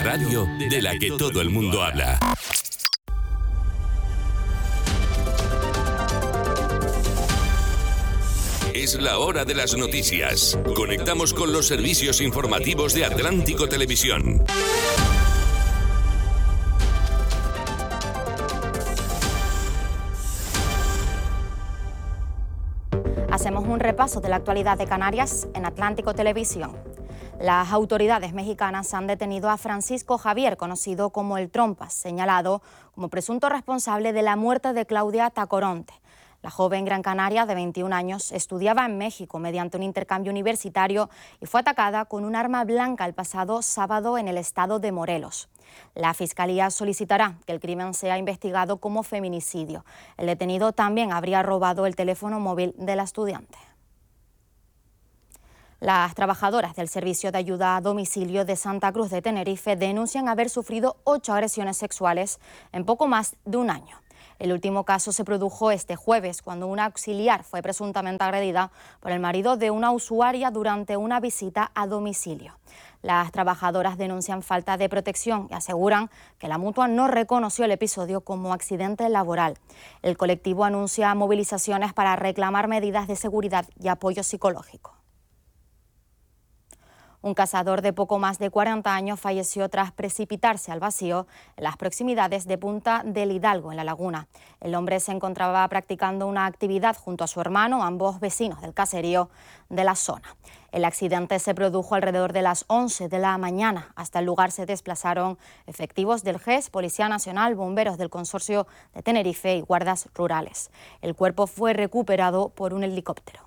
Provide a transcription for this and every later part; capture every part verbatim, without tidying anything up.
radio de la que todo el mundo habla. Es la hora de las noticias. Conectamos con los servicios informativos de Atlántico Televisión. Hacemos un repaso de la actualidad de Canarias en Atlántico Televisión. Las autoridades mexicanas han detenido a Francisco Javier, conocido como el Trompas, señalado como presunto responsable de la muerte de Claudia Tacoronte. La joven gran canaria de veintiún años estudiaba en México mediante un intercambio universitario y fue atacada con un arma blanca el pasado sábado en el estado de Morelos. La Fiscalía solicitará que el crimen sea investigado como feminicidio. El detenido también habría robado el teléfono móvil de la estudiante. Las trabajadoras del Servicio de Ayuda a Domicilio de Santa Cruz de Tenerife denuncian haber sufrido ocho agresiones sexuales en poco más de un año. El último caso se produjo este jueves, cuando una auxiliar fue presuntamente agredida por el marido de una usuaria durante una visita a domicilio. Las trabajadoras denuncian falta de protección y aseguran que la mutua no reconoció el episodio como accidente laboral. El colectivo anuncia movilizaciones para reclamar medidas de seguridad y apoyo psicológico. Un cazador de poco más de cuarenta años falleció tras precipitarse al vacío en las proximidades de Punta del Hidalgo, en La Laguna. El hombre se encontraba practicando una actividad junto a su hermano, ambos vecinos del caserío de la zona. El accidente se produjo alrededor de las once de la mañana. Hasta el lugar se desplazaron efectivos del G E S, Policía Nacional, bomberos del Consorcio de Tenerife y guardas rurales. El cuerpo fue recuperado por un helicóptero.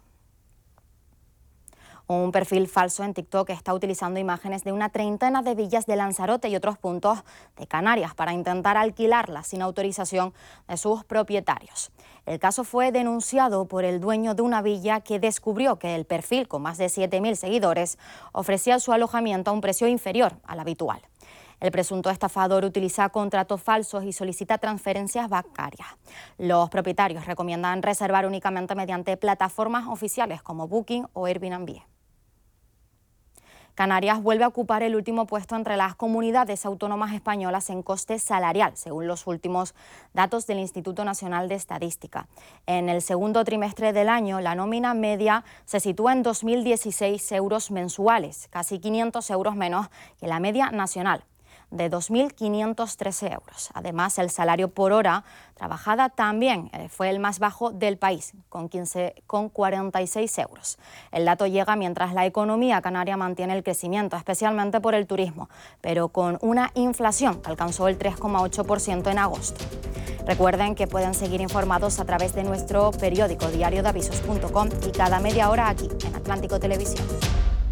Un perfil falso en TikTok está utilizando imágenes de una treintena de villas de Lanzarote y otros puntos de Canarias para intentar alquilarlas sin autorización de sus propietarios. El caso fue denunciado por el dueño de una villa, que descubrió que el perfil, con más de siete mil seguidores, ofrecía su alojamiento a un precio inferior al habitual. El presunto estafador utiliza contratos falsos y solicita transferencias bancarias. Los propietarios recomiendan reservar únicamente mediante plataformas oficiales como Booking o Airbnb. Canarias vuelve a ocupar el último puesto entre las comunidades autónomas españolas en coste salarial, según los últimos datos del Instituto Nacional de Estadística. En el segundo trimestre del año, la nómina media se sitúa en dos mil dieciséis euros mensuales, casi quinientos euros menos que la media nacional, de dos mil quinientos trece euros. Además, el salario por hora trabajada también fue el más bajo del país, con quince coma cuarenta y seis euros. El dato llega mientras la economía canaria mantiene el crecimiento, especialmente por el turismo, pero con una inflación que alcanzó el tres coma ocho por ciento en agosto. Recuerden que pueden seguir informados a través de nuestro periódico diario de avisos punto com y cada media hora aquí en Atlántico Televisión.